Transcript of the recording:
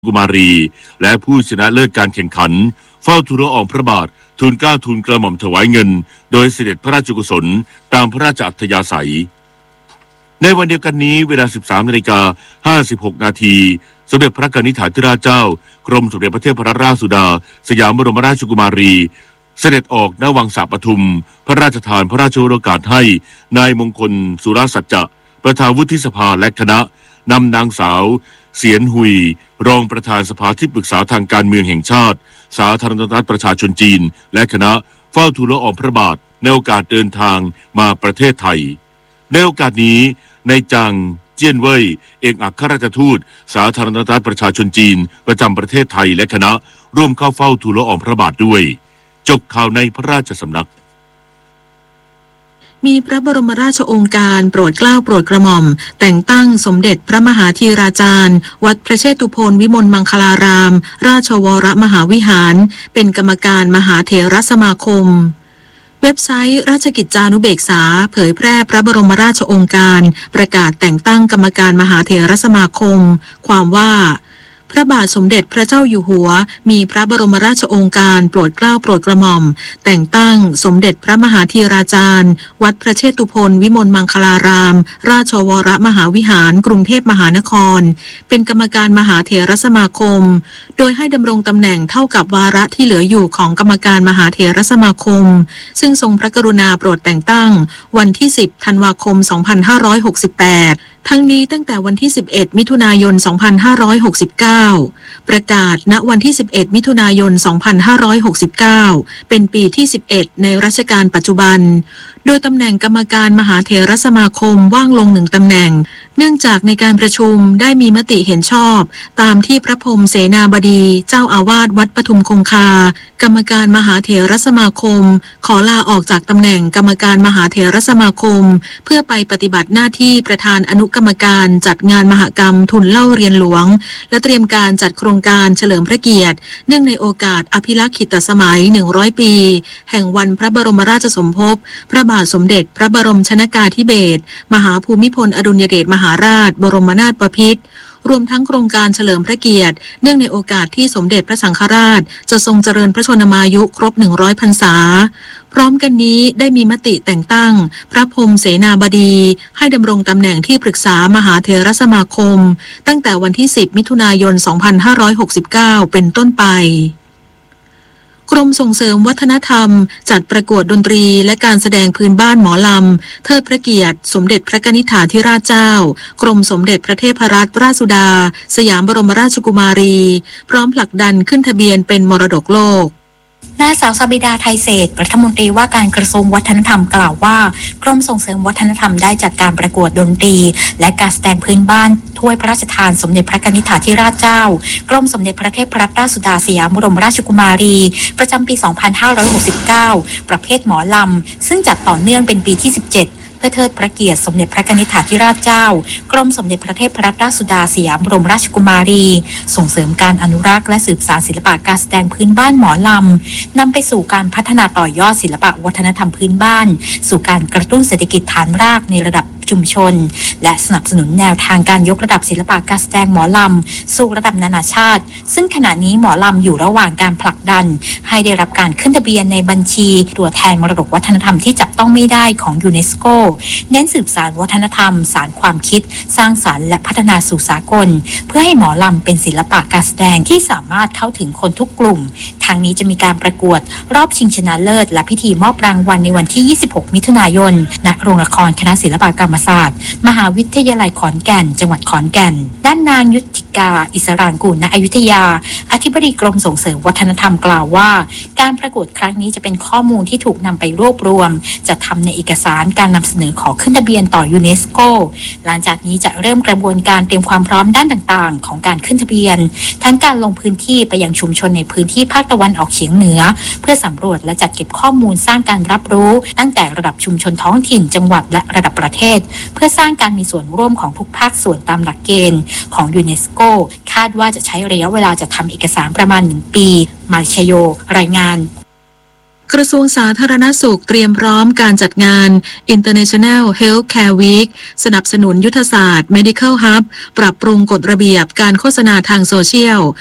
กุมารีและผู้ชนะเลิศการแข่งขันเฝ้าทูลละอองพระบาททูลเกล้าทูลกระหม่อมถวายเงินโดยเสด็จพระราชกุศลตามพระราชอัธยาศัยในวันเดียวกันนี้เวลา 13:56 นาทีสมเด็จพระกนิษฐาธิราชเจ้ากรมสมเด็จพระเทพรัตนราชสุดาสยามบรมราชกุมารีเสด็จออกณวังสาปทุมพระราชทานพระราชโองการให้นายมงคลสุรสัจจะประธานวุฒิสภาและคณะนำนางสาวเสียนหุยรองประธานสภาที่ปรึกษาทางการเมืองแห่งชาติสาธารณรัฐประชาชนจีนและคณะเฝ้าทูลละอองพระบาทในโอกาสเดินทางมาประเทศไทยในโอกาสนี้นายจางเจี้ยนเว่ยเอกอัครราชทูตสาธารณรัฐประชาชนจีนประจำประเทศไทยและคณะร่วมเข้าเฝ้าทูลละอองพระบาทด้วยจบข่าวในพระราชสำนักมีพระบรมราชโองการโปรดเกล้าโปรดกระหม่อมแต่งตั้งสมเด็จพระมหาธีราจารย์วัดพระเชตุพนวิมลมังคลารามราชวรมหาวิหารเป็นกรรมการมหาเถรสมาคมเว็บไซต์ราชกิจจานุเบกษาเผยแพร่พระบรมราชโองการประกาศแต่งตั้งกรรมการมหาเถรสมาคมความว่าพระบาทสมเด็จพระเจ้าอยู่หัวมีพระบรมราชโองการโปรดเกล้าโปรดกระหม่อมแต่งตั้งสมเด็จพระมหาธีราจารย์วัดพระเชตุพนวิมลมังคลารามราชวรมหาวิหารกรุงเทพมหานครเป็นกรรมการมหาเถรสมาคมโดยให้ดำรงตำแหน่งเท่ากับวาระที่เหลืออยู่ของกรรมการมหาเถรสมาคมซึ่งทรงพระกรุณาโปรดแต่งตั้งวันที่10ธันวาคม2568ทั้งนี้ตั้งแต่วันที่11มิถุนายน2569ประกาศณวันที่11มิถุนายน2569เป็นปีที่11ในรัชกาลปัจจุบันโดยตำแหน่งกรรมการมหาเถรสมาคมว่างลง1ตำแหน่งเนื่องจากในการประชุมได้มีมติเห็นชอบตามที่พระพรหมเสนาบดีเจ้าอาวาสวัดปทุมคงคากรรมการมหาเถรสมาคมขอลาออกจากตำแหน่งกรรมการมหาเถรสมาคมเพื่อไปปฏิบัติหน้าที่ประธานอนุกรรมการจัดงานมหกรรมทุนเล่าเรียนหลวงและเตรียมการจัดโครงการเฉลิมพระเกียรติเนื่องในโอกาสอภิลักษิตสมัย100ปีแห่งวันพระบรมราชสมภพพระบาทสมเด็จพระบรมชนกาธิเบศรมหาภูมิพลอดุลยเดชมหาราชบรมนาถบพิตรรวมทั้งโครงการเฉลิมพระเกียรติเนื่องในโอกาสที่สมเด็จพระสังฆราชจะทรงเจริญพระชนมายุครบ100พรรษาพร้อมกันนี้ได้มีมติแต่งตั้งพระพรหมเสนาบดีให้ดำรงตำแหน่งที่ปรึกษามหาเถรสมาคมตั้งแต่วันที่10มิถุนายน2569เป็นต้นไปกรมส่งเสริมวัฒนธรรมจัดประกวดดนตรีและการแสดงพื้นบ้านหมอลำเทิดพระเกียรติสมเด็จพระกนิษฐาธิราชเจ้ากรมสมเด็จพระเทพรัตนราชสุดาสยามบรมราชกุมารีพร้อมผลักดันขึ้นทะเบียนเป็นมรดกโลกนางสาวสบิดาไทยเศรษฐ์รัฐมนตรีว่าการกระทรวงวัฒนธรรมกล่าวว่ากรมส่งเสริมวัฒนธรรมได้จัดการประกวดดนตรีและการแสดงพื้นบ้านถ้วยพระราชทานสมเด็จพระกนิษฐาธิราชเจ้ากรมสมเด็จพระเทพรัตนราชสุดาสยามบรมราชกุมารีประจำปี 2569 ประเภทหมอลำซึ่งจัดต่อเนื่องเป็นปีที่ 17เพื่อเทิดพระเกียรติสมเด็จพระกนิษฐาธิราชเจ้ากรมสมเด็จพระเทพรัตนราชสุดาสยามบรมราชกุมารีส่งเสริมการอนุรักษ์และสืบสานศิลปะการแสดงพื้นบ้านหมอลำนำไปสู่การพัฒนาต่อยอดศิลปะวัฒนธรรมพื้นบ้านสู่การกระตุ้นเศรษฐกิจฐานรากในระดับชุมชนและสนับสนุนแนวทางการยกระดับศิลปะการแสดงหมอลำสู่ระดับนานาชาติซึ่งขณะนี้หมอลำอยู่ระหว่างการผลักดันให้ได้รับการขึ้นทะเบียนในบัญชีตัวแทนมรดกวัฒนธรรมที่จับต้องไม่ได้ของยูเนสโกเน้นสืบสานวัฒนธรรมสานความคิดสร้างสรรค์และพัฒนาสู่สากลเพื่อให้หมอลำเป็นศิลปะการแสดงที่สามารถเข้าถึงคนทุกกลุ่มทางนี้จะมีการประกวดรอบชิงชนะเลิศและพิธีมอบรางวัลในวันที่26มิถุนายนณโรงละครคณะศิลปกรรมศาสตร์มหาวิทยาลัยขอนแก่นจังหวัดขอนแก่นด้านนางยุทธิกาอิสรางกูลณอยุธยาอธิบดีกรมส่งเสริมวัฒนธรรมกล่าวว่าการประกวดครั้งนี้จะเป็นข้อมูลที่ถูกนำไปรวบรวมจะทำในเอกสารการนำเสนอขอขึ้นทะเบียนต่อยูเนสโกหลังจากนี้จะเริ่มกระบวนการเตรียมความพร้อมด้านต่างๆของการขึ้นทะเบียนทั้งการลงพื้นที่ไปยังชุมชนในพื้นที่ภาคตะวันออกเฉียงเหนือเพื่อสำรวจและจัดเก็บข้อมูลสร้างการรับรู้ตั้งแต่ระดับชุมชนท้องถิ่นจังหวัดและระดับประเทศเพื่อสร้างการมีส่วนร่วมของทุกภาคส่วนตามหลักเกณฑ์ของยูเนสโกคาดว่าจะใช้ระยะเวลาจะทำเอกสารประมาณ1 ปีมาริชโยรายงานกระทรวงสาธารณสุขเตรียมพร้อมการจัดงาน International Healthcare Week สนับสนุนยุทธศาสตร์ Medical Hub ปรับปรุงกฎระเบียบการโฆษณาทางโซเชียล